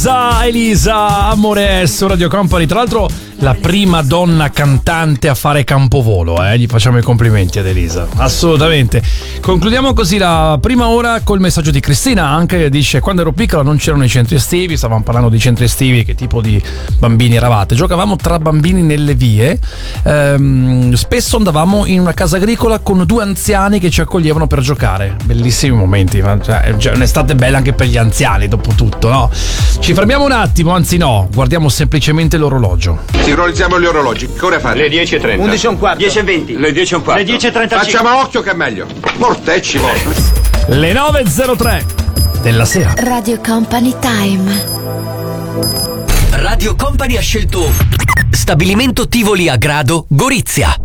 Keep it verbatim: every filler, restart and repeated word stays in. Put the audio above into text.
Elisa Amore su Radio Company, tra l'altro la prima donna cantante a fare Campovolo, eh? Gli facciamo i complimenti ad Elisa, assolutamente. Concludiamo così la prima ora col messaggio di Cristina, anche dice: quando ero piccola non c'erano i centri estivi, stavamo parlando di centri estivi, che tipo di bambini eravate? Giocavamo tra bambini nelle vie, ehm, spesso andavamo in una casa agricola con due anziani che ci accoglievano per giocare, bellissimi momenti, cioè, è un'estate bella anche per gli anziani dopo tutto, no? Ci fermiamo un attimo, anzi no, guardiamo semplicemente l'orologio. Sincronizziamo gli orologi. Che ora fare? Le dieci e trenta. undici e un quarto. dieci e venti. Le dieci e un quarto. Le dieci e trentacinque. Facciamo a occhio che è meglio. Mortecci, mortecci. Le nove e zero tre della sera. Radio Company Time. Radio Company ha scelto Stabilimento Tivoli a Grado, Gorizia.